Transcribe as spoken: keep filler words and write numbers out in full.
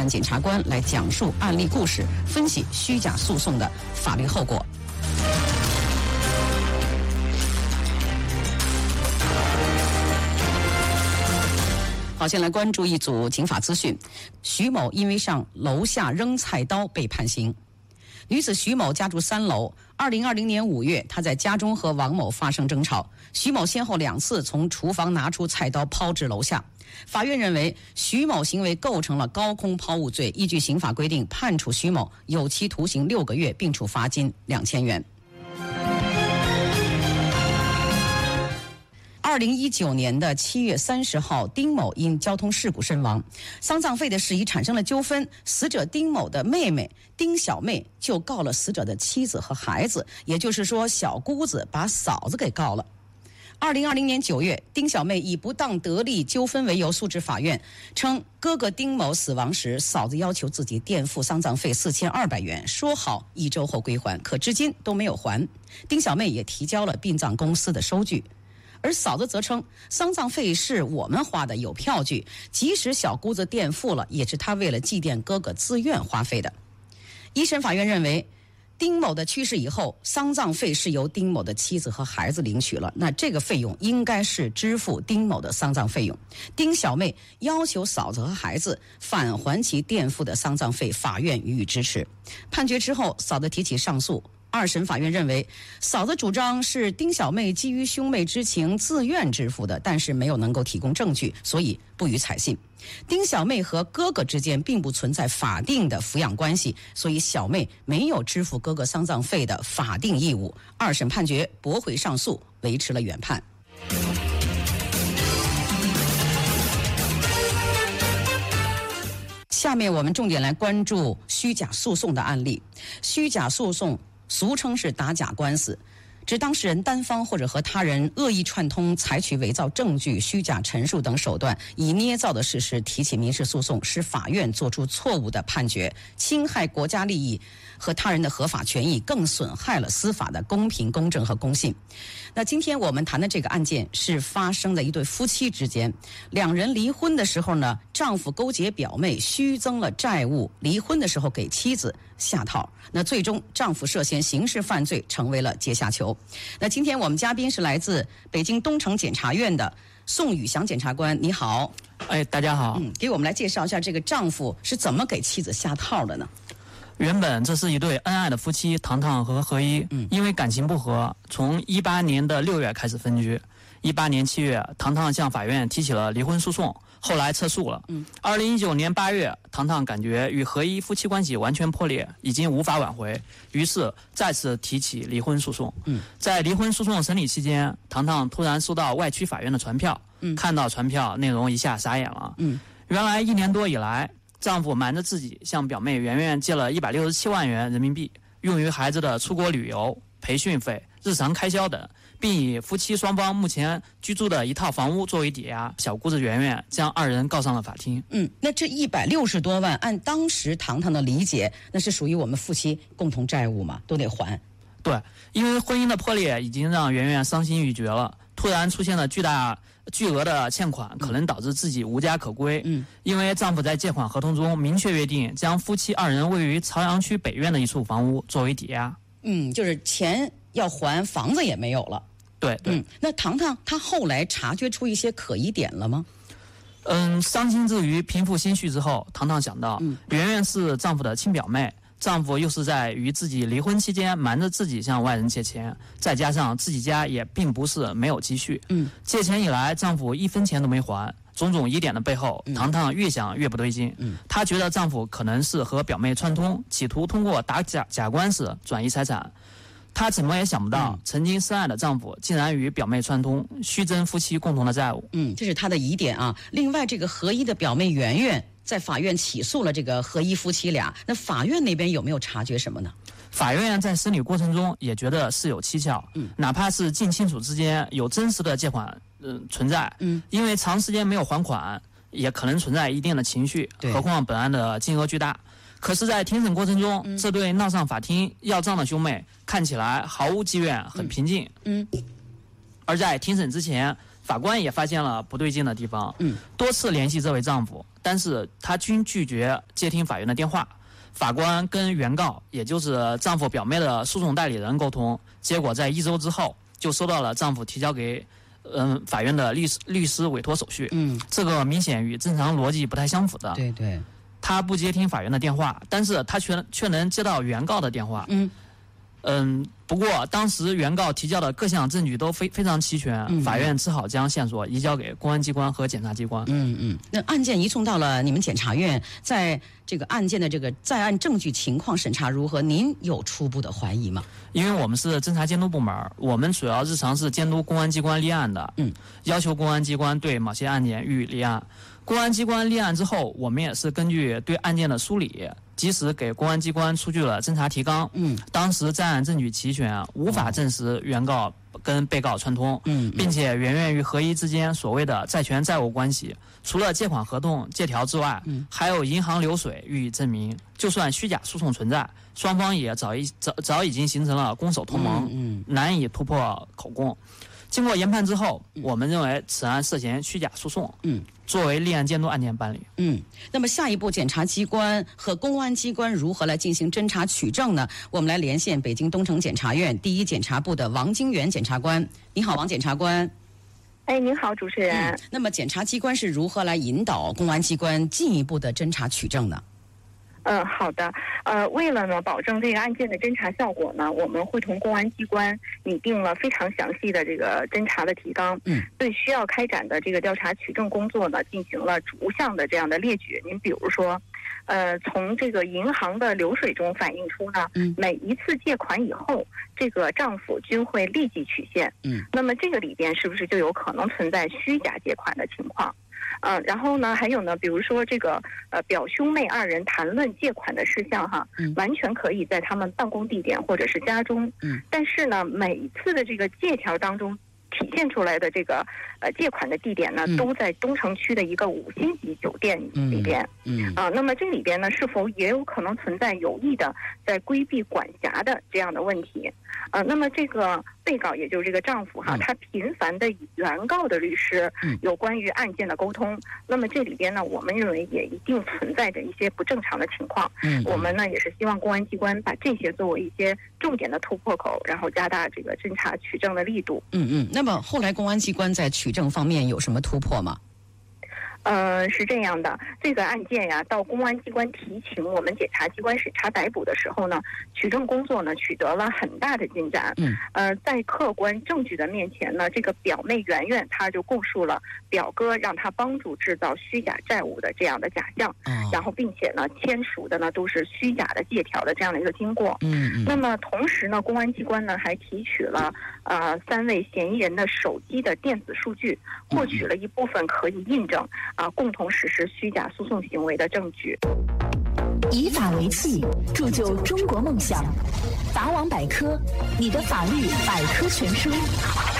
检察官来讲述案例故事，分析虚假诉讼的法律后果。好，先来关注一组警法资讯。徐某因为上楼下扔菜刀被判刑。女子徐某家住三楼。二零二零年五月，她在家中和王某发生争吵，徐某先后两次从厨房拿出菜刀抛至楼下。法院认为徐某行为构成了高空抛物罪，依据刑法规定，判处徐某有期徒刑六个月，并处罚金两千元。二零一九年的七月三十号，丁某因交通事故身亡，丧葬费的事宜产生了纠纷，死者丁某的妹妹丁小妹就告了死者的妻子和孩子，也就是说小姑子把嫂子给告了。二零二零年九月，丁小妹以不当得利纠纷为由诉至法院，称哥哥丁某死亡时，嫂子要求自己垫付丧葬费四千二百元，说好一周后归还，可至今都没有还。丁小妹也提交了殡葬公司的收据。而嫂子则称，丧葬费是我们花的，有票据，即使小姑子垫付了，也是她为了祭奠哥哥自愿花费的。一审法院认为，丁某的去世以后，丧葬费是由丁某的妻子和孩子领取了，那这个费用应该是支付丁某的丧葬费用。丁小妹要求嫂子和孩子返还其垫付的丧葬费，法院予以支持。判决之后，嫂子提起上诉。二审法院认为，嫂子主张是丁小妹基于兄妹之情自愿支付的，但是没有能够提供证据，所以不予采信。丁小妹和哥哥之间并不存在法定的抚养关系，所以小妹没有支付哥哥丧葬费的法定义务。二审判决驳回上诉，维持了原判。下面我们重点来关注虚假诉讼的案例。虚假诉讼俗称是打假官司，指当事人单方或者和他人恶意串通，采取伪造证据、虚假陈述等手段，以捏造的事实提起民事诉讼，使法院作出错误的判决，侵害国家利益和他人的合法权益，更损害了司法的公平、公正和公信。那今天我们谈的这个案件是发生在一对夫妻之间，两人离婚的时候呢，丈夫勾结表妹虚增了债务，离婚的时候给妻子下套，那最终丈夫涉嫌刑事犯罪，成为了阶下囚。那今天我们嘉宾是来自北京东城检察院的宋宇翔检察官，你好。 哎，大家好。 嗯，给我们来介绍一下这个丈夫是怎么给妻子下套的呢？ 原本这是一对恩爱的夫妻，糖糖和何一，嗯，因为感情不和，从一八年的六月开始分居。一八年七月，糖糖向法院提起了离婚诉讼，后来撤诉了。嗯，二零一九年八月，糖糖感觉与何一夫妻关系完全破裂，已经无法挽回，于是再次提起离婚诉讼。嗯，在离婚诉讼审理期间，糖糖突然收到外区法院的传票，嗯，看到传票内容一下傻眼了。嗯，原来一年多以来，丈夫瞒着自己向表妹圆圆借了一百六十七万元人民币，用于孩子的出国旅游、培训费、日常开销等，并以夫妻双方目前居住的一套房屋作为抵押，小姑子圆圆将二人告上了法庭。 嗯，那这一百六十多万，按当时糖糖的理解，那是属于我们夫妻共同债务嘛，都得还。 对，因为婚姻的破裂已经让圆圆伤心欲绝了，突然出现了巨大巨额的欠款，可能导致自己无家可归。嗯，因为丈夫在借款合同中明确约定，将夫妻二人位于朝阳区北苑的一处房屋作为抵押。 嗯，就是钱要还，房子也没有了。 对对。 嗯，那糖糖她后来察觉出一些可疑点了吗？ 嗯，伤心之余平复心绪之后，糖糖想到，嗯，圆圆是丈夫的亲表妹。丈夫又是在与自己离婚期间瞒着自己向外人借钱，再加上自己家也并不是没有积蓄，嗯，借钱以来丈夫一分钱都没还，种种疑点的背后，糖糖越想越不对劲，嗯，她觉得丈夫可能是和表妹串通，企图通过打假假官司转移财产。她怎么也想不到，嗯、曾经深爱的丈夫竟然与表妹串通，虚增夫妻共同的债务。 嗯，这是她的疑点啊。另外，这个何一的表妹圆圆在法院起诉了这个何一夫妻俩，那法院那边有没有察觉什么呢？ 法院在审理过程中也觉得事有蹊跷，嗯，哪怕是近亲属之间有真实的借款，嗯、呃，存在，嗯，因为长时间没有还款，也可能存在一定的情绪，何况本案的金额巨大。可是，在庭审过程中，嗯、这对闹上法庭要账的兄妹看起来毫无积怨，很平静，嗯。嗯而在庭审之前， 法官也发现了不对劲的地方， 嗯， 多次联系这位丈夫，但是他均拒绝接听法院的电话。法官跟原告，也就是丈夫表妹的诉讼代理人沟通，结果在一周之后就收到了丈夫提交给嗯法院的律师律师委托手续。 嗯， 这个明显与正常逻辑不太相符的。 对对， 他不接听法院的电话，但是他却却能接到原告的电话。 嗯。 嗯，不过当时原告提交的各项证据都非非常齐全， 嗯、 法院只好将线索移交给公安机关和检察机关。 嗯嗯，那案件移送到了你们检察院，在这个案件的这个在案证据情况审查如何？您有初步的怀疑吗？ 因为我们是侦查监督部门，我们主要日常是监督公安机关立案的， 嗯， 要求公安机关对某些案件予以立案。公安机关立案之后，我们也是根据对案件的梳理，及时给公安机关出具了侦查提纲。 嗯， 当时在案证据齐全，无法证实原告跟被告串通。 嗯， 并且源源于合一之间所谓的债权债务关系，除了借款合同、借条之外，嗯，还有银行流水予以证明。就算虚假诉讼存在，双方也早已早早已经形成了攻守同盟， 嗯， 难以突破口供。经过研判之后，我们认为此案涉嫌虚假诉讼， 嗯， 作为立案监督案件办理。 嗯，那么下一步检察机关和公安机关如何来进行侦查取证呢？我们来连线北京东城检察院第一检察部的王金元检察官。你好，王检察官。 哎，您好，主持人。 嗯，那么检察机关是如何来引导公安机关进一步的侦查取证呢？ 嗯，好的。呃，为了呢保证这个案件的侦查效果呢，我们会同公安机关拟定了非常详细的这个侦查的提纲。 嗯，对需要开展的这个调查取证工作呢，进行了逐项的这样的列举。您比如说，呃，从这个银行的流水中反映出呢，嗯，每一次借款以后，这个丈夫均会立即取现。嗯，那么这个里边是不是就有可能存在虚假借款的情况？嗯、呃，然后呢，还有呢，比如说这个呃表兄妹二人谈论借款的事项哈，嗯，完全可以在他们办公地点或者是家中，嗯，但是呢，每一次的这个借条当中体现出来的这个呃借款的地点呢，嗯、都在东城区的一个五星级酒店里边，嗯啊、呃，那么这里边呢，是否也有可能存在有意的在规避管辖的这样的问题？呃，那么这个被告也就是这个丈夫哈，他频繁的与原告的律师有关于案件的沟通，那么这里边呢，我们认为也一定存在着一些不正常的情况。嗯，我们呢也是希望公安机关把这些作为一些重点的突破口，然后加大这个侦查取证的力度。 嗯嗯，那么后来公安机关在取证方面有什么突破吗？ 呃，是这样的，这个案件呀，到公安机关提请我们检察机关审查逮捕的时候呢，取证工作呢取得了很大的进展。嗯，呃，在客观证据的面前呢，这个表妹圆圆她就供述了表哥让她帮助制造虚假债务的这样的假象，嗯、然后并且呢签署的呢都是虚假的借条的这样的一个经过。嗯嗯。那么同时呢，公安机关呢还提取了呃三位嫌疑人的手机的电子数据，获取了一部分可以印证。啊，共同实施虚假诉讼行为的证据。 以法为器，铸就中国梦想。法网百科，你的法律百科全书。